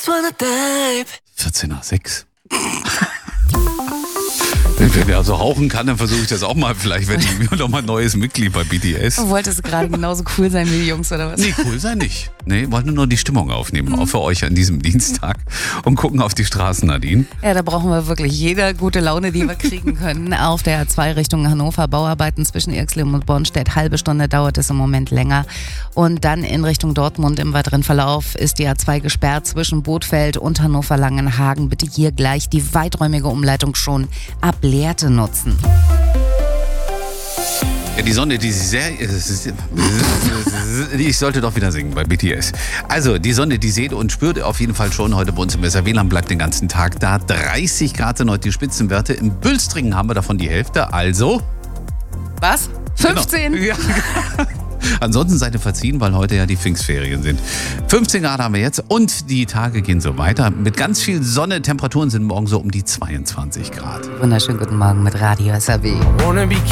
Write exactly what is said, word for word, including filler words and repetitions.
vierzehn nach sechs. Wenn wer also rauchen kann, dann versuche ich das auch mal. Vielleicht werde ich mir noch mal ein neues Mitglied bei B T S. Du wolltest gerade genauso cool sein wie die Jungs, oder was? Nee, cool sein nicht. Nee, wollte nur die Stimmung aufnehmen, mhm. auch für euch an diesem Dienstag und gucken auf die Straßen, Nadine. Ja, da brauchen wir wirklich jede gute Laune, die wir kriegen können. Auf der A zwei Richtung Hannover, Bauarbeiten zwischen Irxleben und Bornstedt. Halbe Stunde dauert es im Moment länger. Und dann in Richtung Dortmund im weiteren Verlauf ist die A zwei gesperrt zwischen Bothfeld und Hannover-Langenhagen. Bitte hier gleich die weiträumige Umleitung schon ab Lehrte nutzen. Ja, die Sonne, die sie sehr... Ich sollte doch wieder singen bei B T S. Also, die Sonne, die seht und spürt auf jeden Fall schon heute bei uns im S R W-Land, bleibt den ganzen Tag da. dreißig Grad sind heute die Spitzenwerte. In Bülstringen haben wir davon die Hälfte, also... Was? fünfzehn? Genau. Ja. Ansonsten seid ihr verziehen, weil heute ja die Pfingstferien sind. fünfzehn Grad haben wir jetzt und die Tage gehen so weiter. Mit ganz viel Sonne, Temperaturen sind morgen so um die zweiundzwanzig Grad. Wunderschönen guten Morgen mit Radio S R W.